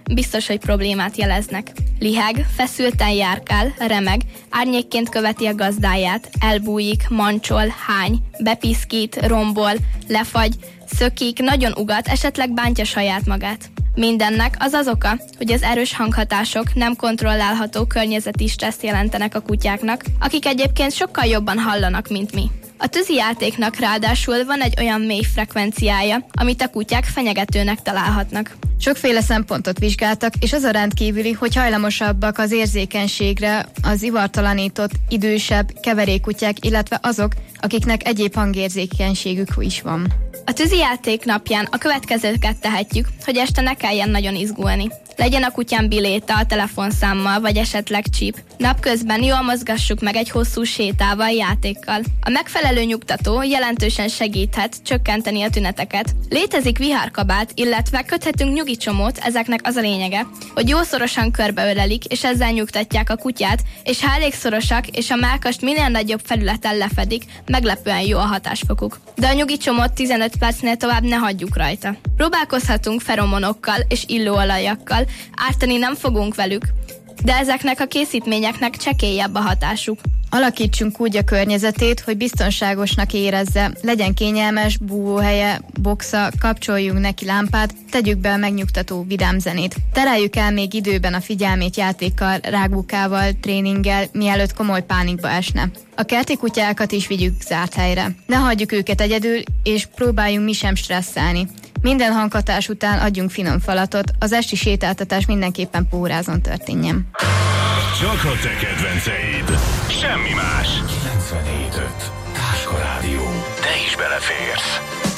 biztos, hogy problémát jeleznek. Liheg, feszülten járkál, remeg, árnyékként követi a gazdáját, elbújik, mancsol, hány, bepiszkít, rombol, lefagy, szökik, nagyon ugat, esetleg bántja saját magát. Mindennek az az oka, hogy az erős hanghatások nem kontrollálható környezeti stresszt jelentenek a kutyáknak, akik egyébként sokkal jobban hallanak, mint mi. A tűzijátéknak ráadásul van egy olyan mély frekvenciája, amit a kutyák fenyegetőnek találhatnak. Sokféle szempontot vizsgáltak, és az a rendkívüli, hogy hajlamosabbak az érzékenységre az ivartalanított, idősebb, keverékkutyák, illetve azok, akiknek egyéb hangérzékenységük is van. A tűzijáték napján a következőket tehetjük, hogy este ne kelljen nagyon izgulni. Legyen a kutyán biléta a telefonszámmal, vagy esetleg csíp. Napközben jól mozgassuk meg egy hosszú sétával, játékkal. A megfelelő nyugtató jelentősen segíthet csökkenteni a tüneteket. Létezik vihárkabát, illetve köthetünk nyugicsomót, ezeknek az a lényege, hogy jó szorosan körbeölelik, és ezzel nyugtatják a kutyát, és ha elég szorosak, és a mellkast minél nagyobb felületen lefedik, meglepően jó a hatásfokuk. De a nyugicsomót 15 percnél tovább ne hagyjuk rajta. Próbálkozhatunk feromonokkal és illóolajakkal, ártani nem fogunk velük, de ezeknek a készítményeknek csekélyebb a hatásuk. Alakítsunk úgy a környezetét, hogy biztonságosnak érezze, legyen kényelmes, búvóhelye, boxa, kapcsoljunk neki lámpát, tegyük be a megnyugtató vidám zenét. Tereljük el még időben a figyelmét játékkal, rágbukával, tréninggel, mielőtt komoly pánikba esne. A kerti kutyákat is vigyük zárt helyre. Ne hagyjuk őket egyedül, és próbáljunk mi sem stresszelni. Minden hanghatás után adjunk finom falatot, az esti sétáltatás mindenképpen pórázon történjen. Csak a te kedvenceid. Semmi más. 94.5 Táska Rádió. Te is beleférsz.